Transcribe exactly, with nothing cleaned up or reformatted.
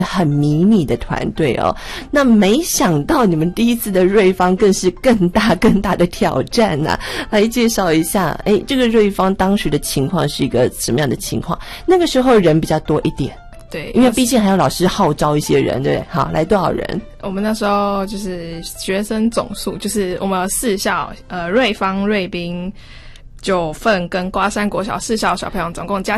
很迷你的团队哦。那没想到你们第一次的瑞芳更是更大更大的挑战啊，来介绍一下，哎，这个瑞芳当时的情况是一个什么样的情况？那个时候人比较多一点。 对， 因为毕竟还有老师号召一些人，对不对？好，来多少人？ 我们那时候就是学生总数，就是我们有四校，呃，瑞芳、瑞滨、九份跟瓜山国小四校小朋友，总共加